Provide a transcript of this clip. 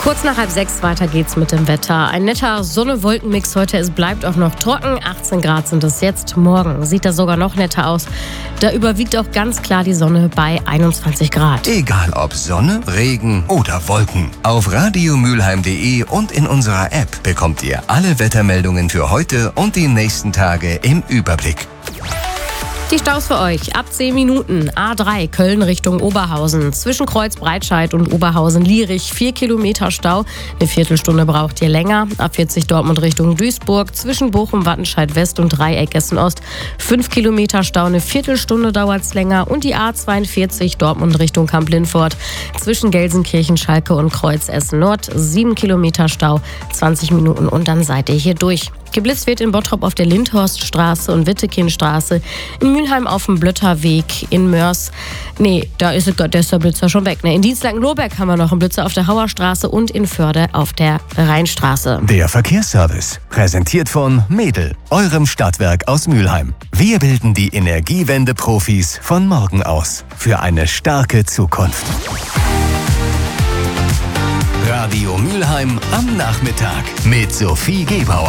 Kurz nach 5:30 weiter geht's mit dem Wetter. Ein netter Sonne-Wolken-Mix heute. Es bleibt auch noch trocken. 18 Grad sind es jetzt. Morgen sieht das sogar noch netter aus. Da überwiegt auch ganz klar die Sonne bei 21 Grad. Egal ob Sonne, Regen oder Wolken. Auf radiomülheim.de und in unserer App bekommt ihr alle Wettermeldungen für heute und die nächsten Tage im Überblick. Die Staus für euch. Ab 10 Minuten. A3 Köln Richtung Oberhausen. Zwischen Kreuz Breitscheid und Oberhausen-Lierich 4 Kilometer Stau. Eine Viertelstunde braucht ihr länger. A40 Dortmund Richtung Duisburg. Zwischen Bochum, Wattenscheid West und Dreieck Essen Ost 5 Kilometer Stau. Eine Viertelstunde dauert es länger. Und die A42 Dortmund Richtung Kamp-Lindfort. Zwischen Gelsenkirchen, Schalke und Kreuz Essen Nord 7 Kilometer Stau. 20 Minuten und dann seid ihr hier durch. Geblitzt wird in Bottrop auf der Lindhorststraße und Wittekindstraße, in Mülheim auf dem Blötterweg, in Mörs. Da ist der Blitzer schon weg. In Dienstlaken-Lohberg haben wir noch einen Blitzer auf der Hauerstraße und in Förde auf der Rheinstraße. Der Verkehrsservice, präsentiert von Medel, eurem Stadtwerk aus Mülheim. Wir bilden die Energiewende-Profis von morgen aus für eine starke Zukunft. Radio Mülheim am Nachmittag mit Sophie Gebauer.